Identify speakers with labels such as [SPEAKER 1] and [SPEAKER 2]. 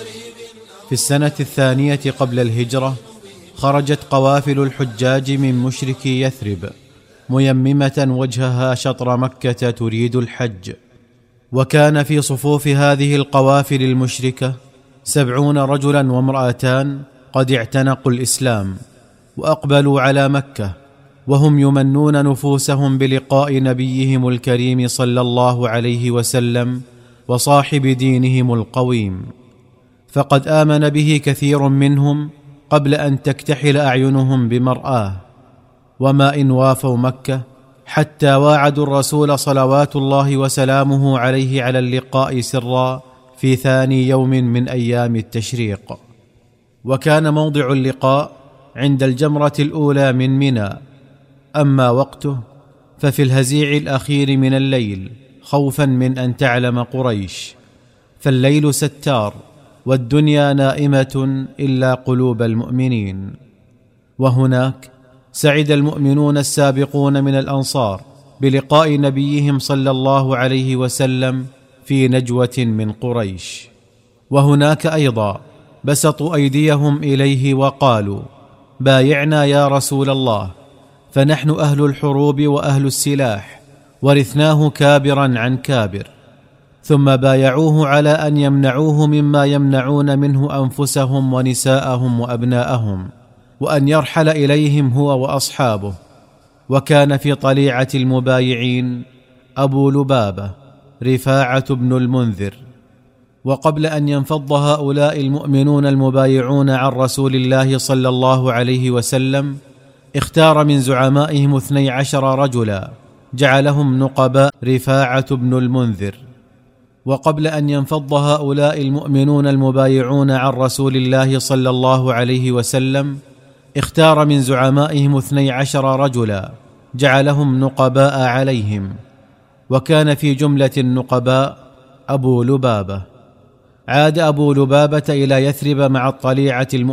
[SPEAKER 1] في السنة 2 قبل الهجرة خرجت قوافل الحجاج من مشركي يثرب ميممة وجهها شطر مكة تريد الحج. وكان في صفوف هذه القوافل المشركة 70 رجلا وامرأتان قد اعتنقوا الإسلام وأقبلوا على مكة، وهم يمنون نفوسهم بلقاء نبيهم الكريم صلى الله عليه وسلم وصاحب دينهم القويم. فقد آمن به كثير منهم قبل أن تكتحل أعينهم بمرآه. وما إن وافوا مكة حتى واعدوا الرسول صلوات الله وسلامه عليه على اللقاء سرا في ثاني يوم من أيام التشريق. وكان موضع اللقاء عند الجمرة الأولى من منى. أما وقته ففي الهزيع الأخير من الليل، خوفا من أن تعلم قريش، فالليل ستار والدنيا نائمة إلا قلوب المؤمنين. وهناك سعد المؤمنون السابقون من الأنصار بلقاء نبيهم صلى الله عليه وسلم في نجوة من قريش. وهناك أيضا بسطوا أيديهم إليه وقالوا: بايعنا يا رسول الله، فنحن أهل الحروب وأهل السلاح، ورثناه كابرا عن كابر. ثم بايعوه على أن يمنعوه مما يمنعون منه أنفسهم ونساءهم وأبناءهم، وأن يرحل إليهم هو وأصحابه. وكان في طليعة المبايعين أبو لبابة رفاعة بن المنذر. وقبل أن ينفض هؤلاء المؤمنون المبايعون عن رسول الله صلى الله عليه وسلم، اختار من زعمائهم 12 رجلا جعلهم نقباء رفاعة بن المنذر. وقبل أن ينفض هؤلاء المؤمنون المبايعون عن رسول الله صلى الله عليه وسلم، اختار من زعمائهم 12 رجلا جعلهم نقباء عليهم. وكان في جملة النقباء أبو لبابة. عاد أبو لبابة إلى يثرب مع الطليعة